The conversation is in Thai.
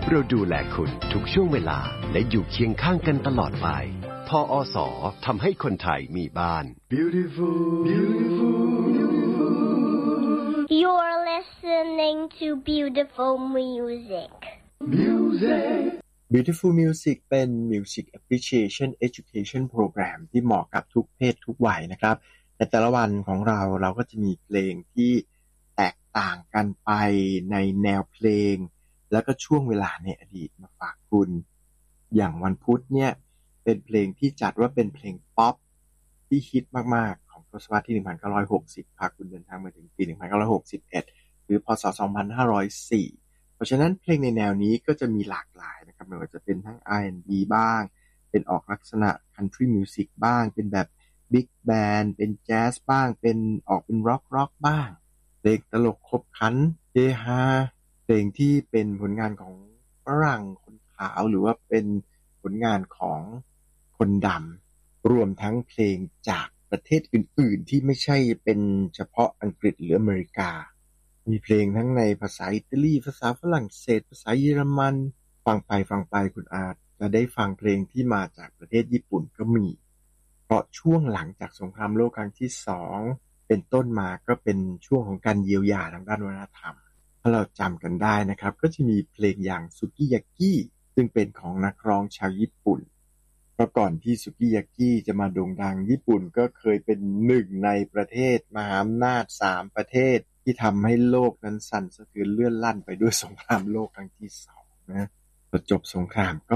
เราดูแลคุณทุกช่วงเวลาและอยู่เคียงข้างกันตลอดไปพอส.ทำให้คนไทยมีบ้าน Beautiful, beautiful, beautiful. You're listening to beautiful music. Beautiful Music เป็น Music Appreciation Education Program ที่เหมาะกับทุกเพศทุกวัยนะครับในแต่ละวันของเราก็จะมีเพลงที่แตกต่างกันไปในแนวเพลงแล้วก็ช่วงเวลาในอดีตมาฝากคุณอย่างวันพุธเนี่ยเป็นเพลงที่จัดว่าเป็นเพลงป๊อปที่ฮิตมากๆของทศวรรษที่1960พาคุณเดินทางมาถึงปี1961หรือพศ2504เพราะฉะนั้นเพลงในแนวนี้ก็จะมีหลากหลายนะครับไม่ว่าจะเป็นทั้ง R&B บ้างเป็นออกลักษณะ Country Music บ้างเป็นแบบ Big Band เป็นแจ๊สบ้างเป็นออกเป็นร็อกบ้างเพลงตลกขบขันเฮฮาเพลงที่เป็นผลงานของฝรั่งคนขาวหรือว่าเป็นผลงานของคนดำรวมทั้งเพลงจากประเทศอื่นๆที่ไม่ใช่เป็นเฉพาะอังกฤษหรืออเมริกามีเพลงทั้งในภาษาอิตาลีภาษาฝรั่งเศสภาษาเยอรมันฟังไปคุณอาจจะได้ฟังเพลงที่มาจากประเทศญี่ปุ่นก็มีเพราะช่วงหลังจากสงครามโลกครั้งที่2เป็นต้นมาก็เป็นช่วงของการเยียวยาทางด้านวัฒนธรรมถ้าเราจำกันได้นะครับก็จะมีเพลงอย่างซุกิยากิซึ่งเป็นของนักร้องชาวญี่ปุ่นเพราะก่อนที่ซุกิยากิจะมาโด่งดังญี่ปุ่นก็เคยเป็นหนึ่งในประเทศมหาอำนาจ3ประเทศที่ทำให้โลกนั้นสั่นสะเทือนเลื่อนลั่นไปด้วยสงครามโลกครั้งที่2นะพอจบสงครามก็